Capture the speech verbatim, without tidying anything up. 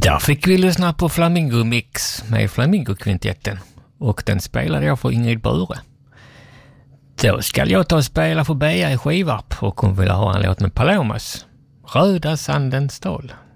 Där fick vi lyssna på Flamingo Mix med Flamingo-kvintetten och den spelade jag för Ingrid Bure. Då ska jag ta och spela för Bea i Skivarp och hon vill ha en låt med Palomas, Röda sandens stål.